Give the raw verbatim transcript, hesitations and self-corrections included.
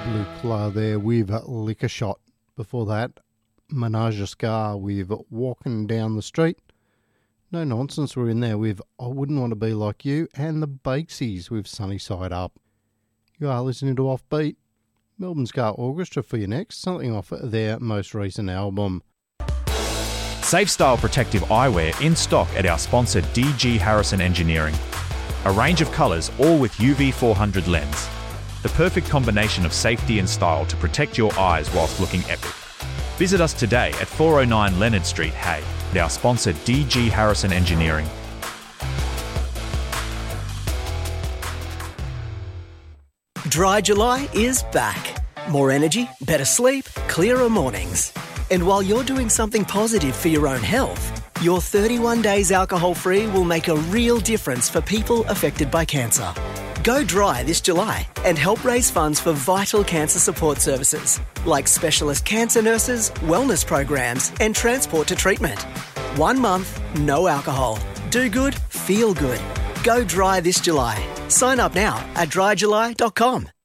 Blue Claw there with Liquor Shot. Before that, Menage a Scar with Walking Down the Street. No Nonsense were in there with I Wouldn't Want to Be Like You, and the Bakesies with Sunny Side Up. You are listening to Offbeat. Melbourne Ska Orchestra for you next, something off their most recent album. Safe Style Protective Eyewear in stock at our sponsor D G Harrison Engineering. A range of colours, all with U V four hundred lens. The perfect combination of safety and style to protect your eyes whilst looking epic. Visit us today at four oh nine Leonard Street, Hay, at our sponsor D G Harrison Engineering. Dry July is back. More energy, better sleep, clearer mornings. And while you're doing something positive for your own health, your thirty-one days alcohol-free will make a real difference for people affected by cancer. Go dry this July and help raise funds for vital cancer support services like specialist cancer nurses, wellness programs and transport to treatment. One month, no alcohol. Do good, feel good. Go dry this July. Sign up now at dry july dot com.